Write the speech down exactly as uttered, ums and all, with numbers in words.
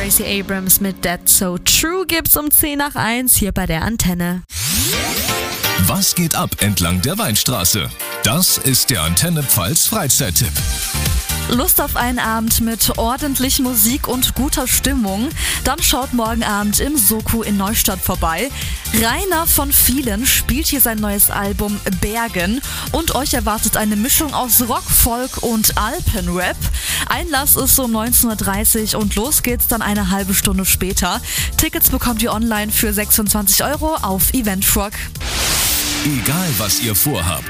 Gracie Abrams mit That's So True gibt's um zehn nach eins hier bei der Antenne. Was geht ab entlang der Weinstraße? Das ist der Antenne Pfalz Freizeittipp. Lust auf einen Abend mit ordentlich Musik und guter Stimmung? Dann schaut morgen Abend im Soko in Neustadt vorbei. Rainer von Vielen spielt hier sein neues Album Bergen und euch erwartet eine Mischung aus Rock, Folk und Alpenrap. Einlass ist um neunzehn Uhr dreißig und los geht's dann eine halbe Stunde später. Tickets bekommt ihr online für sechsundzwanzig Euro auf Eventfrog. Egal was ihr vorhabt,